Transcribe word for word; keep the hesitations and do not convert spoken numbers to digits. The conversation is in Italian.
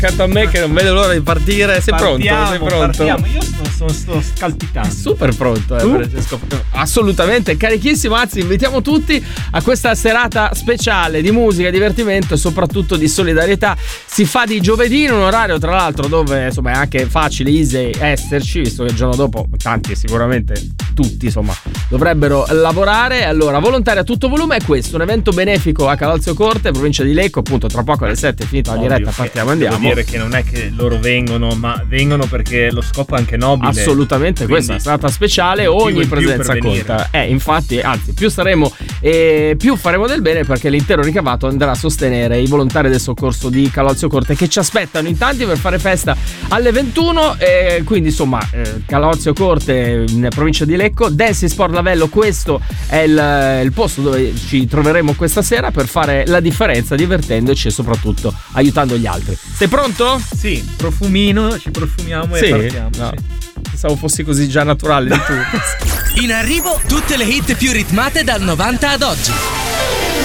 accanto a me che non vedo l'ora di partire. Sei partiamo, pronto? Sei pronto? Partiamo. Io sto, sto, sto scalpitando. Super pronto, eh, Tu? Francesco. Assolutamente, carichissimo. Anzi, invitiamo tutti a questa serata speciale di musica, divertimento e soprattutto di solidarietà. Si fa di giovedì in un orario, tra l'altro, dove insomma è anche facile, easy esserci, visto che il giorno dopo tanti, sicuramente tutti, insomma, dovrebbero lavorare. Allora, volontari a tutto volume è questo, un evento benefico a Calalzio Corte, provincia di Lecco, appunto, tra poco alle sette è finita la Ovvio, diretta, partiamo, andiamo. Devo dire che non è che loro vengono, ma vengono perché lo scopo è anche nobile. Assolutamente, Quindi, questa è stata speciale, motivo ogni in più presenza per venire. conta. Eh, infatti, anzi, più saremo e più faremo del bene, perché l'intero ricavato andrà a sostenere i volontari del soccorso di Calalzio Corte che ci aspettano in tanti per fare festa alle ventuno. E quindi insomma, eh, Calalzio Corte in provincia di Lecco, Dance Sport Lavello, questo è il, il posto dove ci troveremo questa sera per fare la differenza, divertendoci e soprattutto aiutando gli altri. Sei pronto? Sì, profumino, ci profumiamo Sì? e partiamo. No. Sì. Pensavo fossi così già naturale di tu. In arrivo tutte le hit più ritmate dal novanta ad oggi.